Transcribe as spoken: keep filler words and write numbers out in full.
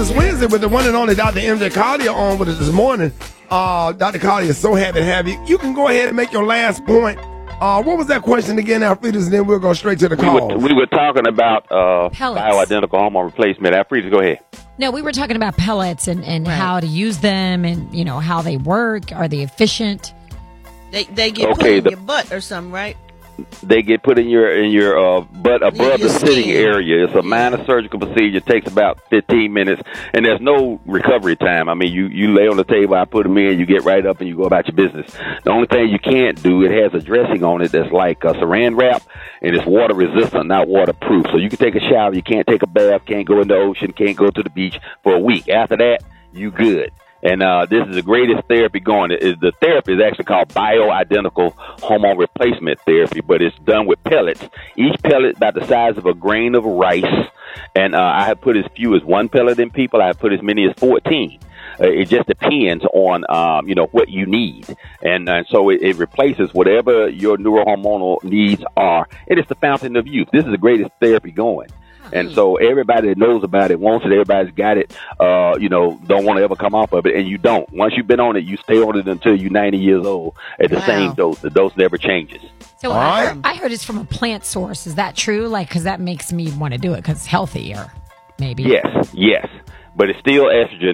Wellness Wednesday with the one and only Doctor M J Collier on with us this morning. Uh, Doctor Collier is so happy to have you. You can go ahead and make your last point. Uh, what was that question again, Alfredas? And then we'll go straight to the call. We were, we were talking about uh, bioidentical hormone replacement. Alfredas, go ahead. No, we were talking about pellets and, and right. how to use them and, you know, how they work. Are they efficient? They they get okay, put in the, your butt or something, right? They get put in your in your uh, butt above your the sitting skin. area. It's a minor surgical procedure. It takes about fifteen minutes, and there's no recovery time. I mean, you, you lay on the table, I put them in, you get right up, and you go about your business. The only thing you can't do, it has a dressing on it that's like a saran wrap, and it's water resistant, not waterproof. So you can take a shower, you can't take a bath, can't go in the ocean, can't go to the beach for a week. After that, you good. And uh, this is the greatest therapy going. It is, the therapy is actually called bioidentical hormone replacement therapy, but it's done with pellets. Each pellet about the size of a grain of rice. And uh, I have put as few as one pellet in people. I have put as many as fourteen. Uh, it just depends on, um, you know, what you need. And uh, so it, it replaces whatever your neurohormonal needs are. It is the fountain of youth. This is the greatest therapy going. And so everybody that knows about it wants it. Everybody's got it, uh, you know, don't want to ever come off of it. And you don't. Once you've been on it, you stay on it until you're ninety years old at the wow. same dose. The dose never changes. So I, heard, I heard it's from a plant source. Is that true? Like, because that makes me want to do it because it's healthier, maybe. Yes, yes. But it's still estrogen.